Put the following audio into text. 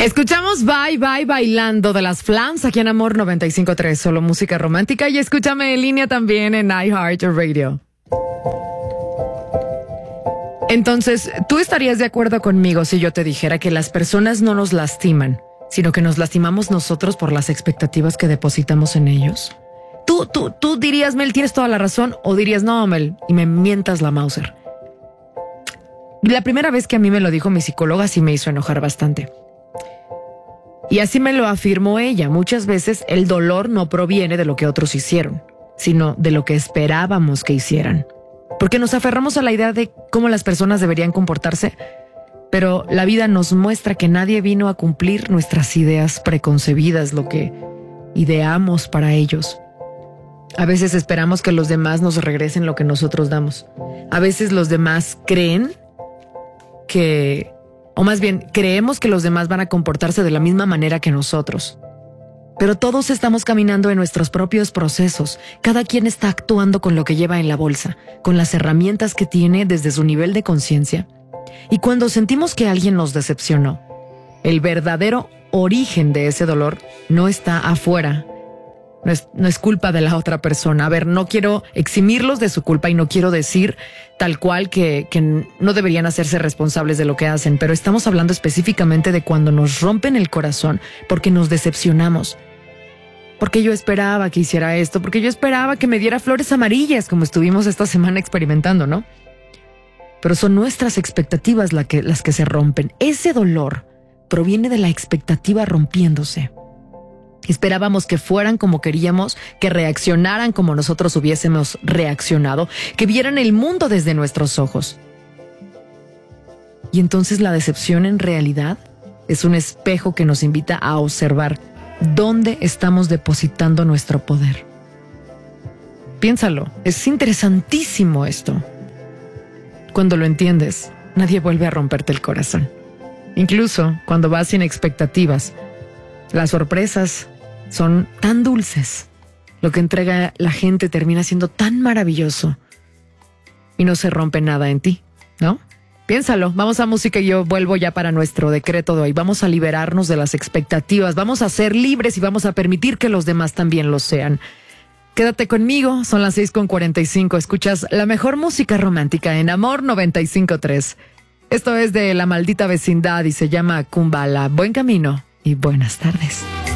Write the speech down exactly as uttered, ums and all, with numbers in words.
Escuchamos Bye Bye Bailando de las Flans aquí en Amor noventa y cinco punto tres, solo música romántica, y escúchame en línea también en iHeartRadio. Entonces, ¿tú estarías de acuerdo conmigo si yo te dijera que las personas no nos lastiman, sino que nos lastimamos nosotros por las expectativas que depositamos en ellos? Tú, tú, tú dirías, Mel, tienes toda la razón, o dirías, no, Mel, y me mientas la Mauser. La primera vez que a mí me lo dijo mi psicóloga sí me hizo enojar bastante. Y así me lo afirmó ella. Muchas veces el dolor no proviene de lo que otros hicieron, sino de lo que esperábamos que hicieran. Porque nos aferramos a la idea de cómo las personas deberían comportarse, pero la vida nos muestra que nadie vino a cumplir nuestras ideas preconcebidas, lo que ideamos para ellos. A veces esperamos que los demás nos regresen lo que nosotros damos. A veces los demás creen que... O más bien, creemos que los demás van a comportarse de la misma manera que nosotros. Pero todos estamos caminando en nuestros propios procesos. Cada quien está actuando con lo que lleva en la bolsa, con las herramientas que tiene desde su nivel de conciencia. Y cuando sentimos que alguien nos decepcionó, el verdadero origen de ese dolor no está afuera. No es, no es culpa de la otra persona. A ver, no quiero eximirlos de su culpa y no quiero decir tal cual que, que no deberían hacerse responsables de lo que hacen, pero estamos hablando específicamente de cuando nos rompen el corazón porque nos decepcionamos. Porque yo esperaba que hiciera esto, porque yo esperaba que me diera flores amarillas, como estuvimos esta semana experimentando, ¿no? Pero son nuestras expectativas la que, las que se rompen. Ese dolor proviene de la expectativa rompiéndose. Esperábamos que fueran como queríamos, que reaccionaran como nosotros hubiésemos reaccionado, que vieran el mundo desde nuestros ojos. Y entonces la decepción en realidad es un espejo que nos invita a observar dónde estamos depositando nuestro poder. Piénsalo, es interesantísimo esto. Cuando lo entiendes, nadie vuelve a romperte el corazón. Incluso cuando vas sin expectativas, las sorpresas son tan dulces. Lo que entrega la gente termina siendo tan maravilloso y no se rompe nada en ti, ¿no? Piénsalo. Vamos a música y yo vuelvo ya para nuestro decreto de hoy. Vamos a liberarnos de las expectativas, vamos a ser libres y vamos a permitir que los demás también lo sean. Quédate conmigo, son las seis con cuarenta y cinco. Escuchas la mejor música romántica en Amor noventa y cinco punto tres. Esto es de La Maldita Vecindad y se llama Kumbala. Buen camino y buenas tardes.